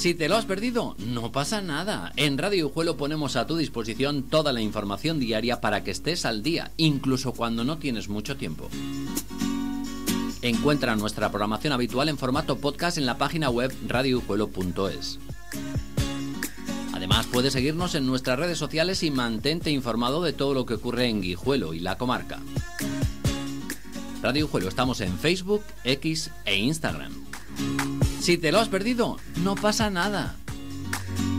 Si te lo has perdido, no pasa nada. En Radio Guijuelo ponemos a tu disposición toda la información diaria para que estés al día, incluso cuando no tienes mucho tiempo. Encuentra nuestra programación habitual en formato podcast en la página web radioguijuelo.es. Además, puedes seguirnos en nuestras redes sociales y mantente informado de todo lo que ocurre en Guijuelo y la comarca. Radio Guijuelo, estamos en Facebook, X e Instagram. Si te lo has perdido, no pasa nada.